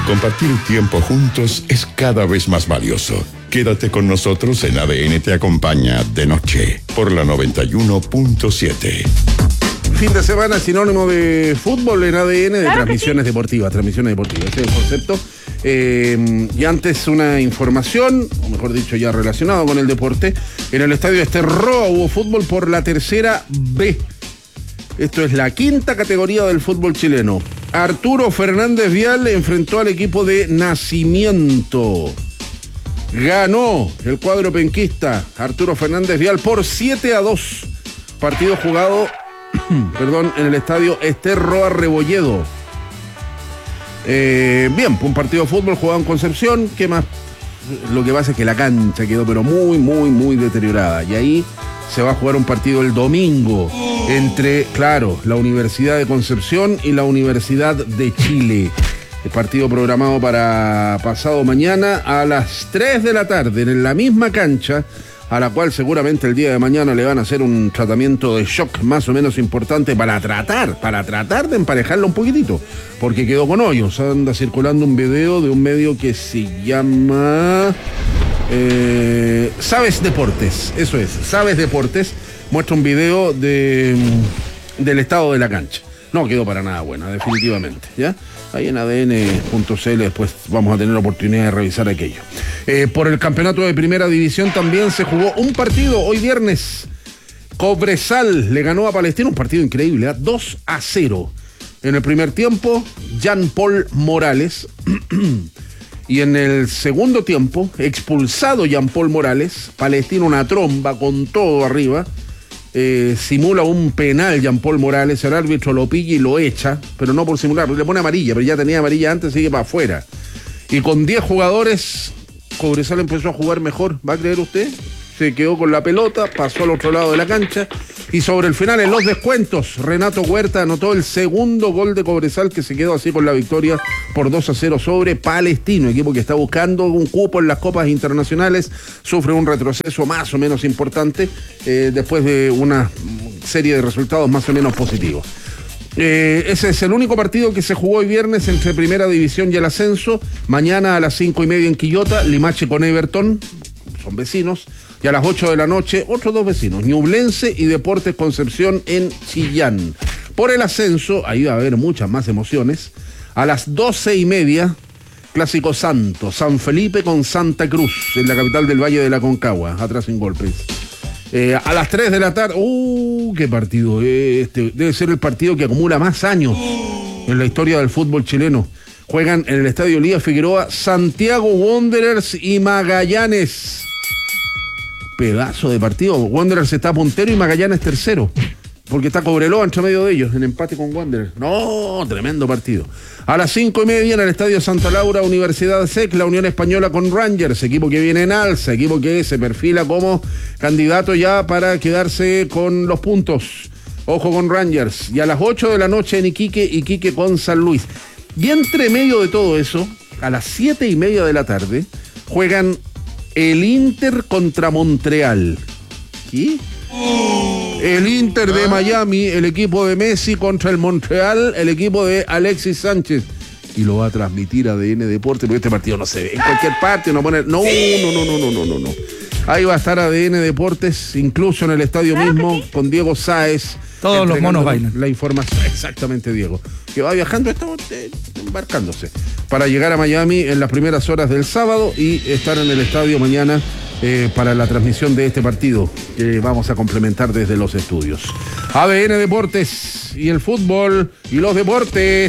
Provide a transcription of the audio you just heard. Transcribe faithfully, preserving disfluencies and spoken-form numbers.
Compartir tiempo juntos es cada vez más valioso. Quédate con nosotros en A D N Te Acompaña de noche por la noventa y uno punto siete. Fin de semana sinónimo de fútbol en A D N, de claro transmisiones sí. deportivas, transmisiones deportivas, ese es el concepto. Eh, y antes una información, o mejor dicho ya relacionado con el deporte, en el estadio Esterroa hubo fútbol por la tercera B. Esto es la quinta categoría del fútbol chileno. Arturo Fernández Vial enfrentó al equipo de Nacimiento. Ganó el cuadro penquista Arturo Fernández Vial por siete a dos. Partido jugado perdón, en el estadio Esterroa Rebolledo. Eh, bien, un partido de fútbol jugado en Concepción. ¿Qué más? Lo que pasa es que la cancha quedó pero muy, muy, muy deteriorada. Y ahí se va a jugar un partido el domingo entre, claro, la Universidad de Concepción y la Universidad de Chile. El partido programado para pasado mañana a las tres de la tarde en la misma cancha, a la cual seguramente el día de mañana le van a hacer un tratamiento de shock más o menos importante para tratar, para tratar de emparejarlo un poquitito, porque quedó con hoyos. Anda circulando un video de un medio que se llama eh, Sabes Deportes, eso es, Sabes Deportes, muestra un video de, del estado de la cancha. No quedó para nada buena, definitivamente, ¿ya? Ahí en A D N punto C L después vamos a tener la oportunidad de revisar aquello. Eh, por el campeonato de primera división también se jugó un partido hoy viernes. Cobresal le ganó a Palestino, un partido increíble, ¿eh? dos a cero. En el primer tiempo, Jean Paul Morales. Y en el segundo tiempo, expulsado Jean Paul Morales, Palestino una tromba con todo arriba. Eh, simula un penal Jean Paul Morales, el árbitro lo pilla y lo echa, pero no por simular, le pone amarilla, pero ya tenía amarilla antes, sigue para afuera. Y con diez jugadores, Cobresal empezó a jugar mejor, ¿va a creer usted? Se quedó con la pelota, pasó al otro lado de la cancha, y sobre el final, en los descuentos, Renato Huerta anotó el segundo gol de Cobresal, que se quedó así con la victoria por dos a cero sobre Palestino, equipo que está buscando un cupo en las copas internacionales, sufre un retroceso más o menos importante, eh, después de una serie de resultados más o menos positivos. Eh, ese es el único partido que se jugó hoy viernes entre Primera División y el Ascenso. Mañana a las cinco y media en Quillota, Limache con Everton, son vecinos. Y a las ocho de la noche, otros dos vecinos, Ñublense y Deportes Concepción en Chillán. Por el ascenso, ahí va a haber muchas más emociones. A las doce y media, Clásico Santo, San Felipe con Santa Cruz, en la capital del Valle de la Concagua, atrás sin golpes. Eh, a las tres de la tarde, ¡uh! ¡Qué partido! Este debe ser el partido que acumula más años en la historia del fútbol chileno. Juegan en el Estadio Elías Figueroa, Santiago Wanderers y Magallanes. Pedazo de partido. Wanderers está puntero y Magallanes tercero, porque está Cobreloa entre medio de ellos, en empate con Wanderers. No, tremendo partido. A las cinco y media en el Estadio Santa Laura, Universidad S E C, la Unión Española con Rangers, equipo que viene en alza, equipo que se perfila como candidato ya para quedarse con los puntos. Ojo con Rangers. Y a las ocho de la noche en Iquique, Iquique con San Luis. Y entre medio de todo eso, a las siete y media de la tarde, juegan el Inter contra Montreal. ¿Qué? El Inter de Miami, el equipo de Messi contra el Montreal, el equipo de Alexis Sánchez. Y lo va a transmitir A D N Deporte, porque este partido no se ve en cualquier parte, no pone. No, no, no, no, no, no, no, no. Ahí va a estar A D N Deportes, incluso en el estadio claro mismo, sí. Con Diego Sáez. Todos los monos bailan. La información, exactamente, Diego. Que va viajando, está eh, embarcándose para llegar a Miami en las primeras horas del sábado y estar en el estadio mañana eh, para la transmisión de este partido que vamos a complementar desde los estudios. A D N Deportes y el fútbol y los deportes.